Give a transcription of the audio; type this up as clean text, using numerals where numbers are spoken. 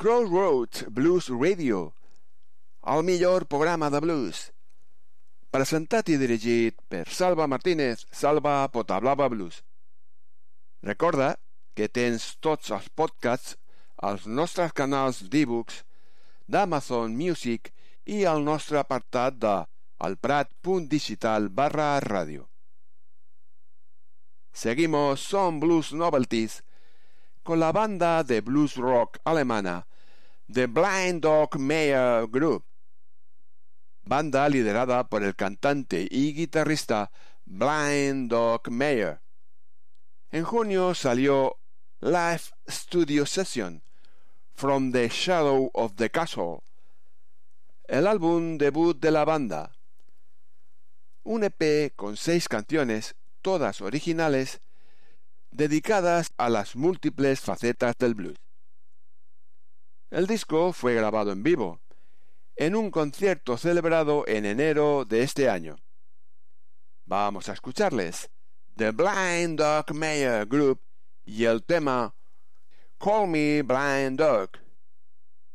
Crossroads Blues Radio, el millor programa de blues. Presentat i dirigit per Salva Martínez, Salva Potablava Blues. Recorda que tens tots els podcasts als nostres canals d'e-books, d'Amazon Music i al nostre apartat de alprat.digital/radio. Seguimos Some Blues Novelties con la banda de blues rock alemana The Blind Dog Mayer Group, banda liderada por el cantante y guitarrista Blind Dog Mayer. En junio salió Live Studio Session From the Shadow of the Castle, el álbum debut de la banda. Un EP con 6 canciones, todas originales, dedicadas a las múltiples facetas del blues. El disco fue grabado en vivo, en un concierto celebrado en enero de este año. Vamos a escucharles, The Blind Dog Mayer Group y el tema Call Me Blind Dog.